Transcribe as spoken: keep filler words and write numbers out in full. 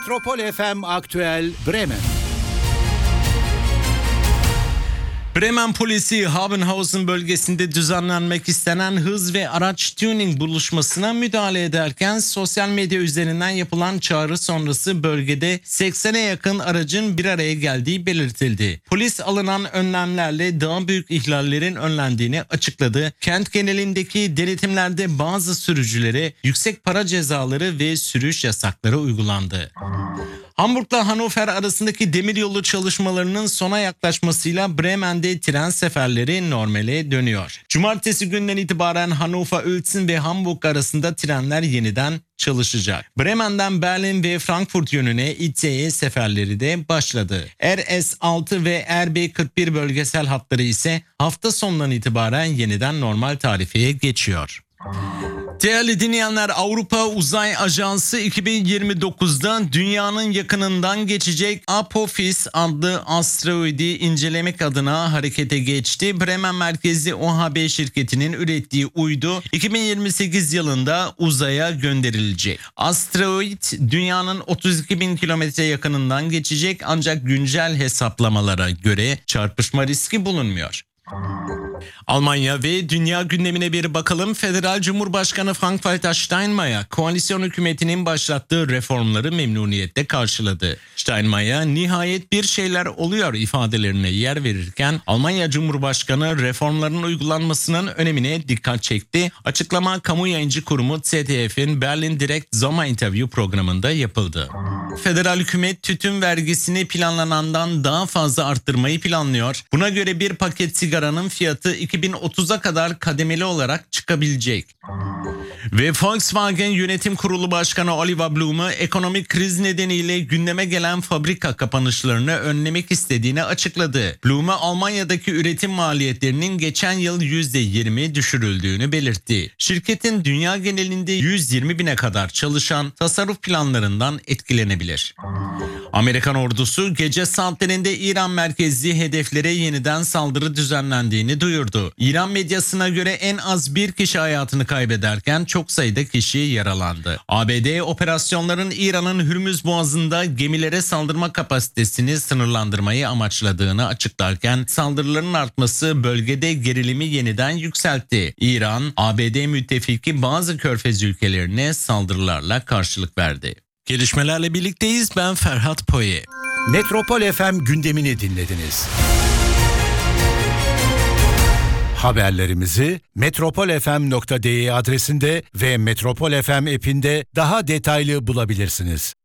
Metropol F M Aktüel Bremen. Bremen polisi Habenhausen bölgesinde düzenlenmek istenen hız ve araç tuning buluşmasına müdahale ederken sosyal medya üzerinden yapılan çağrı sonrası bölgede seksene yakın aracın bir araya geldiği belirtildi. Polis alınan önlemlerle daha büyük ihlallerin önlendiğini açıkladı. Kent genelindeki denetimlerde bazı sürücülere yüksek para cezaları ve sürüş yasakları uygulandı. Hamburg'la Hannover arasındaki demiryolu çalışmalarının sona yaklaşmasıyla Bremen'de tren seferleri normale dönüyor. Cumartesi günden itibaren Hannover-Uelzen ve Hamburg arasında trenler yeniden çalışacak. Bremen'den Berlin ve Frankfurt yönüne İ T E seferleri de başladı. R S altı ve R B kırk bir bölgesel hatları ise hafta sonundan itibaren yeniden normal tarifeye geçiyor. Değerli dinleyenler, Avrupa Uzay Ajansı iki bin yirmi dokuzda dünyanın yakınından geçecek Apophis adlı asteroidi incelemek adına harekete geçti. Bremen merkezli O H B şirketinin ürettiği uydu iki bin yirmi sekiz yılında uzaya gönderilecek. Asteroid dünyanın otuz iki bin kilometre yakınından geçecek ancak güncel hesaplamalara göre çarpışma riski bulunmuyor. Almanya ve dünya gündemine bir bakalım. Federal Cumhurbaşkanı Frank-Walter Steinmeier koalisyon hükümetinin başlattığı reformları memnuniyetle karşıladı. Steinmeier nihayet bir şeyler oluyor ifadelerine yer verirken Almanya Cumhurbaşkanı reformların uygulanmasının önemine dikkat çekti. Açıklama kamu yayıncı kurumu Z D F'in Berlin Direkt Sommer Interview programında yapıldı. Federal hükümet tütün vergisini planlanandan daha fazla arttırmayı planlıyor. Buna göre bir paket sigaranın fiyatı iki bin otuza kadar kademeli olarak çıkabilecek. Ve Volkswagen Yönetim Kurulu Başkanı Oliver Blume ekonomik kriz nedeniyle gündeme gelen fabrika kapanışlarını önlemek istediğini açıkladı. Blume Almanya'daki üretim maliyetlerinin geçen yıl yüzde yirmi düşürüldüğünü belirtti. Şirketin dünya genelinde yüz yirmi bine kadar çalışan tasarruf planlarından etkilenebilir. Amerikan ordusu gece saatlerinde İran merkezli hedeflere yeniden saldırı düzenlendiğini duyurdu. İran medyasına göre en az bir kişi hayatını kaybederken çok sayıda kişi yaralandı. A B D operasyonların İran'ın Hürmüz Boğazı'nda gemilere saldırma kapasitesini sınırlandırmayı amaçladığını açıklarken saldırıların artması bölgede gerilimi yeniden yükseltti. İran, A B D müttefiki bazı körfez ülkelerine saldırılarla karşılık verdi. Gelişmelerle birlikteyiz. Ben Ferhat Poye. Metropol F M gündemini dinlediniz. Haberlerimizi metropol f m nokta d e adresinde ve Metropol F M app'inde daha detaylı bulabilirsiniz.